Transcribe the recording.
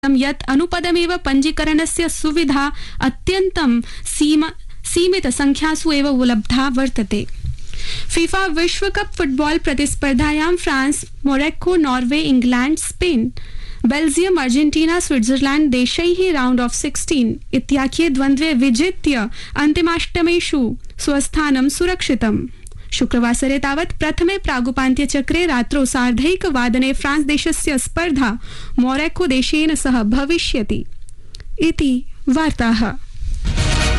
यत् अनुपदमेव पञ्जीकरणस्य सुविधा अत्यन्तं सीमितसंख्यासु एव उपलब्धा वर्तते। फीफा विश्वकप football प्रतिस्पर्धायां France, Morocco, Norway, England, Spain, Belgium, Argentina, Switzerland देशैः round of 16 इत्याख्ये द्वन्द्वे विजित्य अन्तिमाष्टमेषु स्वस्थानं सुरक्षितम्। शुक्रवासरे तावत् प्रथमे प्रागुपान्त्यचक्रे रात्रौ 1:30 फ्रांस देशस्य स्पर्धा मोरक्को देशेन सह भविष्यति इति वार्ताः।